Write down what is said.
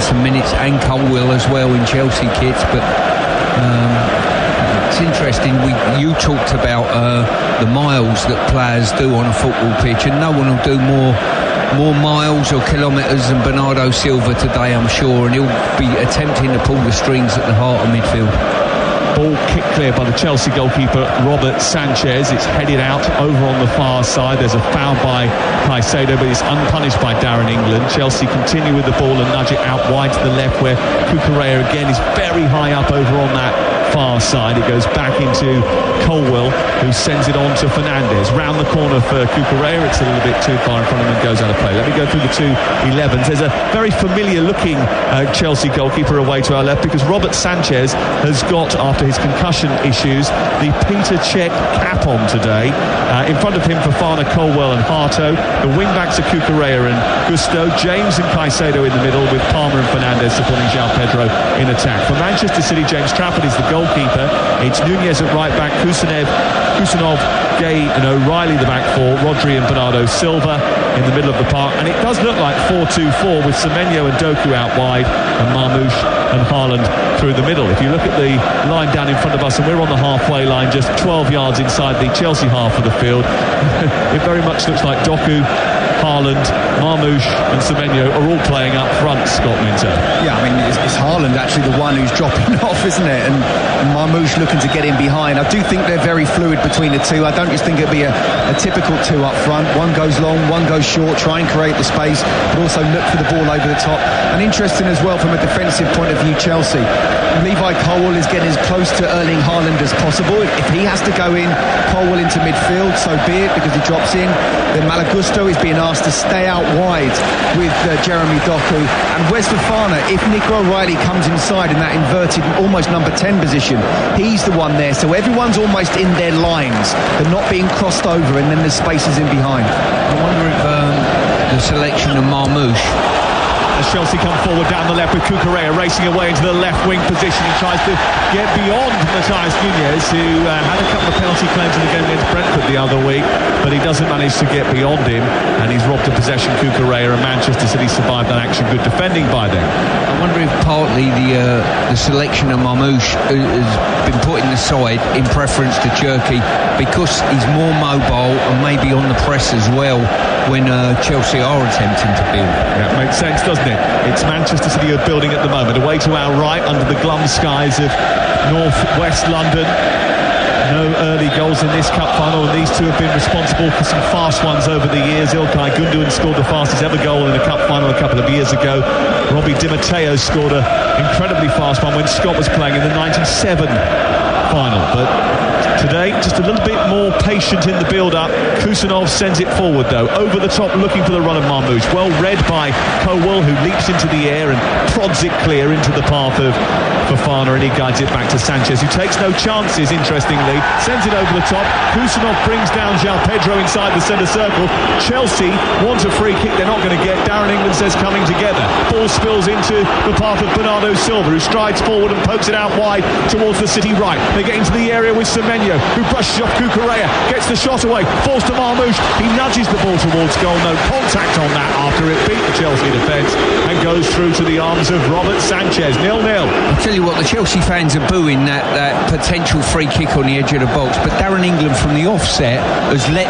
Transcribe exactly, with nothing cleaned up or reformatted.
some minutes, and Colwill as well in Chelsea kits. But um, it's interesting. We you talked about uh, the miles that players do on a football pitch, and no one will do more more miles or kilometres than Bernardo Silva today, I'm sure, and he'll be attempting to pull the strings at the heart of midfield. Ball kicked clear by the Chelsea goalkeeper Robert Sanchez. It's headed out over on the far side. There's a foul by Caicedo, but it's unpunished by Darren England. Chelsea continue with the ball and nudge it out wide to the left, where Cucurella again is very high up over on that far side. It goes back into Colwill, who sends it on to Fernandes. Round the corner for Cucurella. It's a little bit too far in front of him and goes out of play. Let me go through the two elevens. There's a very familiar looking uh, Chelsea goalkeeper away to our left, because Robert Sanchez has got, after his concussion issues, the Peter Cech cap on today. Uh, in front of him, Fofana, Colwill and Harto. The wing-backs are Cucurella and Gusto. James and Caicedo in the middle, with Palmer and Fernandes supporting João Pedro in attack. For Manchester City, James Trafford is the goalkeeper. It's Nunez at right-back, Kusanev, Kusanov, Gay and O'Reilly the back four, Rodri and Bernardo Silva in the middle of the park. And it does look like four two four, with Semenyo and Doku out wide and Marmoush and Haaland through the middle. If you look at the line down in front of us, and we're on the halfway line, just twelve yards inside the Chelsea half of the field, it very much looks like Doku, Haaland, Marmoush and Semenyo are all playing up front, Scott Minter. Yeah, I mean, it's, it's Haaland actually the one who's dropping off, isn't it? And, and Marmoush looking to get in behind. I do think they're very fluid between the two. I don't just think it'll be a, a typical two up front. One goes long, one goes short, try and create the space, but also look for the ball over the top. And interesting as well from a defensive point of view, Chelsea. Levi Colwill is getting as close to Erling Haaland as possible. If he has to go in, Colwill into midfield, so be it, because he drops in. Then Malagusto is being asked to stay out wide with uh, Jeremy Doku. And Wes Fofana, if Nico O'Reilly comes inside in that inverted, almost number ten position, he's the one there. So everyone's almost in their lines. They're not being crossed over, and then there's spaces in behind. I wonder if um, the selection of Marmoush, as Chelsea come forward down the left with Cucurella racing away into the left wing position. He tries to get beyond Matthias Nunez, who uh, had a couple of penalty claims in the game against Brentford the other week, but he doesn't manage to get beyond him, and he's robbed of possession. Cucurella, and Manchester City survived that action. Good defending by them. I wonder if partly the uh, the selection of Marmoush has been put in the side in preference to Cherki, because he's more mobile and maybe on the press as well when uh, Chelsea are attempting to build. Yeah, makes sense, doesn't it? It's Manchester City who are building at the moment. Away to our right, under the glum skies of North West London. No early goals in this cup final, and these two have been responsible for some fast ones over the years. Ilkay Gundogan scored the fastest ever goal in a cup final a couple of years ago. Robbie Di Matteo scored an incredibly fast one when Scott was playing in the ninety-seven final. But today, just a little bit more patient in the build-up. Kusanov sends it forward, though, over the top, looking for the run of Marmoush. Well read by Colwill, who leaps into the air and prods it clear into the path of Fofana, and he guides it back to Sanchez, who takes no chances, interestingly. Sends it over the top. Kusanov brings down João Pedro inside the centre circle. Chelsea want a free kick they're not going to get. Darren England says coming together. Ball spills into the path of Bernardo Silva, who strides forward and pokes it out wide towards the City right. They get into the area with Semenyo, who brushes off Cucurella, gets the shot away, falls to Marmoush. He nudges the ball towards goal. No contact on that after it beat the Chelsea defence and goes through to the arms of Robert Sanchez. nil nil. I'll tell you what, the Chelsea fans are booing that, that potential free kick on the edge of the box, but Darren England from the offset has let